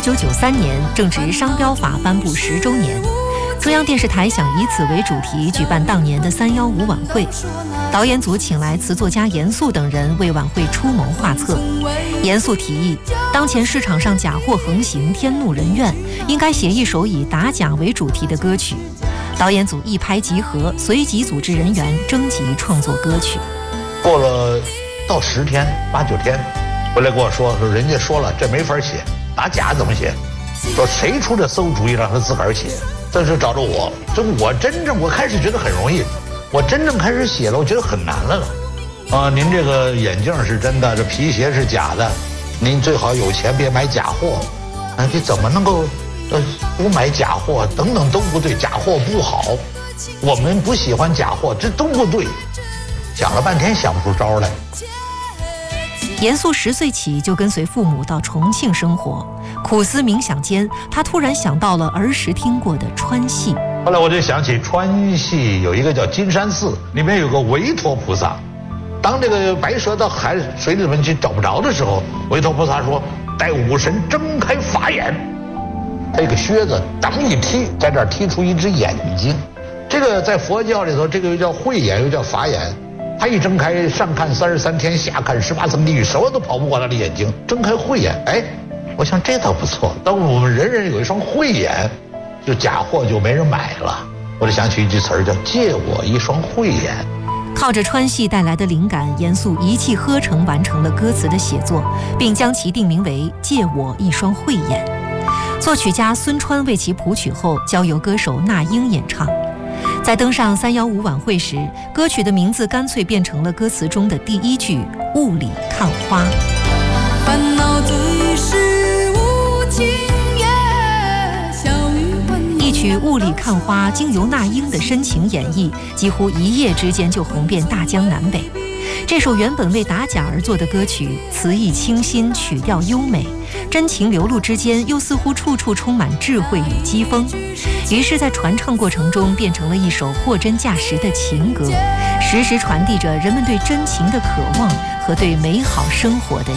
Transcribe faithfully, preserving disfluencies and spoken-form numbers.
九九三年正值商标法颁布十周年，中央电视台想以此为主题举办当年的三幺五晚会。导演组请来词作家严肃等人为晚会出谋划策。严肃提议，当前市场上假货横行，天怒人怨，应该写一首以打假为主题的歌曲。导演组一拍即合，随即组织人员征集创作歌曲。 过了到十天八九天，回来跟我说说人家说了这没法写，打假怎么写？说谁出这馊主意让他自个儿写？这是找着我，这我真正我开始觉得很容易，我真正开始写了，我觉得很难了了。啊，您这个眼镜是真的，这皮鞋是假的，您最好有钱别买假货。啊，你怎么能够呃不买假货？等等都不对，假货不好，我们不喜欢假货，这都不对。想了半天想不出招来。 严肃十岁起就跟随父母到重庆生活，苦思冥想间，他突然想到了儿时听过的川戏。 后来我就想起川戏有一个叫金山寺，里面有个韦陀菩萨。当这个白蛇到海水里面去找不着的时候，韦陀菩萨说：“待武神睁开法眼。”这个靴子当一踢，在这儿踢出一只眼睛。这个在佛教里头，这个又叫慧眼，又叫法眼。他一睁开，上看三十三天，下看十八层地狱，什么都跑不过他的眼睛。睁开慧眼，哎，我想这倒不错。当我们人人有一双慧眼，就假货就没人买了。我就想起一句词儿，叫“借我一双慧眼”。 靠着川戏带来的灵感，严肃一气呵成完成了歌词的写作，并将其定名为《借我一双慧眼》。作曲家孙川为其谱曲后，交由歌手那英演唱。在登上三幺五晚会时，歌曲的名字干脆变成了歌词中的第一句“雾里看花”。 烦恼最是无情也，小雨问一曲《雾里看花》经由那英的深情演绎，几乎一夜之间就红遍大江南北。这首原本为打假而作的歌曲，词意清新，曲调优美，真情流露之间，又似乎处处充满智慧与讥讽。于是，在传唱过程中，变成了一首货真价实的情歌，时时传递着人们对真情的渴望和对美好生活的